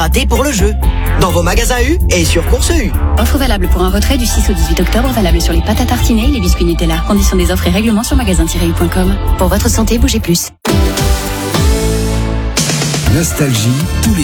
Raté pour le jeu. Dans vos magasins U et sur Course U. Offre valable pour un retrait du 6 au 18 octobre, valable sur les pâtes à tartiner et les biscuits Nutella. Conditions des offres et règlements sur magasin-u.com. Pour votre santé, bougez plus. Nostalgie, tous les